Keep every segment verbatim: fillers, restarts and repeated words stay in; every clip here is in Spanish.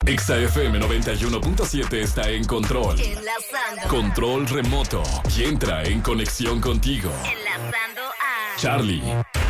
Exa F M noventa y uno punto siete está en control. Enlazando. Control remoto. Y entra en conexión contigo. Enlazando a Charlie.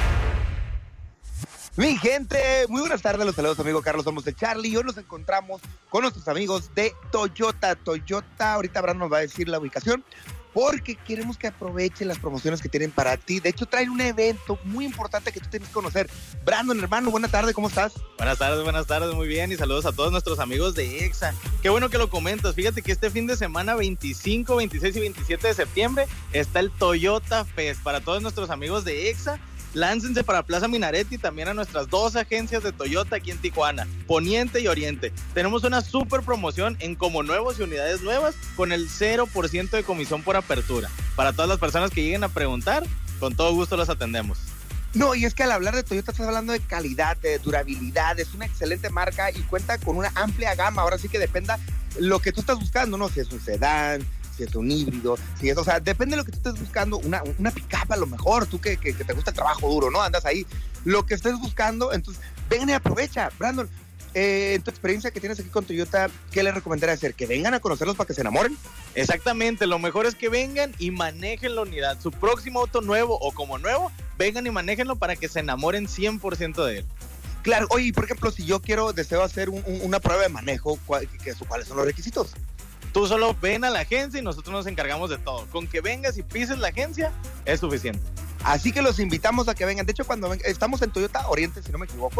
Mi gente, muy buenas tardes, los saludos amigo Carlos, somos de Charlie y hoy nos encontramos con nuestros amigos de Toyota. Toyota, ahorita Brandon nos va a decir la ubicación porque queremos que aprovechen las promociones que tienen para ti. De hecho, traen un evento muy importante que tú tienes que conocer. Brandon, hermano, buena tarde, ¿cómo estás? Buenas tardes, buenas tardes, muy bien, y saludos a todos nuestros amigos de Exa. Qué bueno que lo comentas, fíjate que este fin de semana veinticinco, veintiséis y veintisiete de septiembre está el Toyota Fest para todos nuestros amigos de Exa. Láncense para Plaza Minaret y también a nuestras dos agencias de Toyota aquí en Tijuana, Poniente y Oriente. Tenemos una super promoción en como nuevos y unidades nuevas con el cero por ciento de comisión por apertura. Para todas las personas que lleguen a preguntar, con todo gusto los atendemos. No, y es que al hablar de Toyota estás hablando de calidad, de durabilidad, es una excelente marca y cuenta con una amplia gama. Ahora sí que dependa lo que tú estás buscando, ¿no? Si es un sedán, si es un híbrido, si es, o sea, depende de lo que tú estés buscando, una, una pick-up a lo mejor, tú que, que, que te gusta el trabajo duro, ¿no? Andas ahí, lo que estés buscando, entonces, ven y aprovecha. Brandon, eh, en tu experiencia que tienes aquí con Toyota, ¿qué les recomendaría hacer? ¿Que vengan a conocerlos para que se enamoren? Exactamente, lo mejor es que vengan y manejen la unidad. Su próximo auto nuevo o como nuevo, vengan y manéjenlo para que se enamoren cien por ciento de él. Claro, oye, por ejemplo, si yo quiero, deseo hacer un, un, una prueba de manejo, ¿cuál, que, ¿cuáles son los requisitos? Tú solo ven a la agencia y nosotros nos encargamos de todo. Con que vengas y pises la agencia es suficiente. Así que los invitamos a que vengan. De hecho, cuando ven, estamos en Toyota Oriente, si no me equivoco,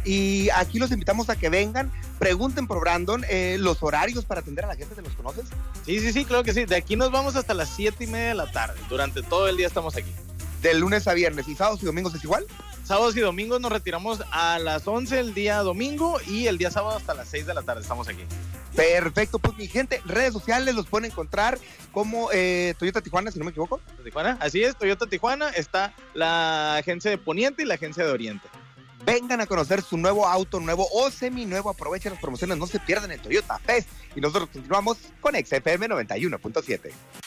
y aquí los invitamos a que vengan, pregunten por Brandon, eh, los horarios para atender a la gente, ¿te los conoces? Sí, sí, sí, claro que sí. De aquí nos vamos hasta las siete y media de la tarde. Durante todo el día estamos aquí. De lunes a viernes. ¿Y sábados y domingos es igual? Sábados y domingos nos retiramos a las once el día domingo y el día sábado hasta las seis de la tarde estamos aquí. Perfecto, pues mi gente, redes sociales los pueden encontrar como eh, Toyota Tijuana, si no me equivoco. Tijuana, así es, Toyota Tijuana, está la agencia de Poniente y la agencia de Oriente. Vengan a conocer su nuevo auto nuevo o semi-nuevo, aprovechen las promociones, no se pierdan el Toyota Fest y nosotros continuamos con Exa F M noventa y uno punto siete.